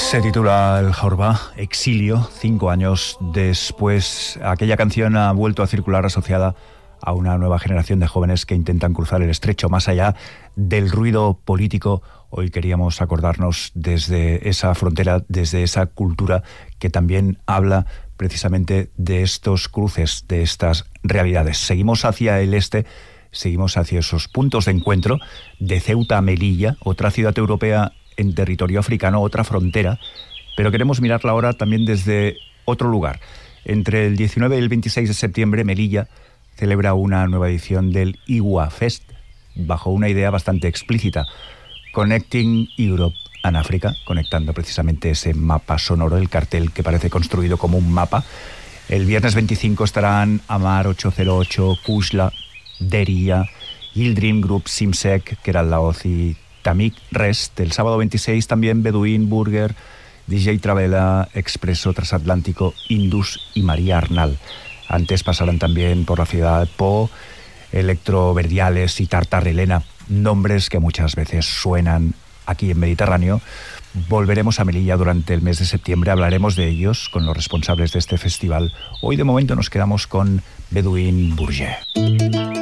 Se titula El Jorba, Exilio. 5 años después, aquella canción ha vuelto a circular asociada a una nueva generación de jóvenes que intentan cruzar el estrecho más allá del ruido político. Hoy queríamos acordarnos desde esa frontera, desde esa cultura que también habla precisamente de estos cruces, de estas realidades. Seguimos hacia el este, seguimos hacia esos puntos de encuentro de Ceuta a Melilla, otra ciudad europea en territorio africano, otra frontera, pero queremos mirarla ahora también desde otro lugar. Entre el 19 y el 26 de septiembre, Melilla celebra una nueva edición del IWA Fest, bajo una idea bastante explícita: Connecting Europe and Africa, conectando precisamente ese mapa sonoro, el cartel que parece construido como un mapa. El viernes 25 estarán Amar 808, Kushla, Deria, Yildirim Group, Simsek, Keral Laoz y Tamik Rest. El sábado 26 también Beduín, Burger, DJ Travela, Expreso Transatlántico, Indus y María Arnal. Antes pasarán también por la ciudad Po, Electroverdiales y Tartarelena, nombres que muchas veces suenan aquí en Mediterráneo. Volveremos a Melilla durante el mes de septiembre, hablaremos de ellos con los responsables de este festival. Hoy de momento nos quedamos con Beduín Burger.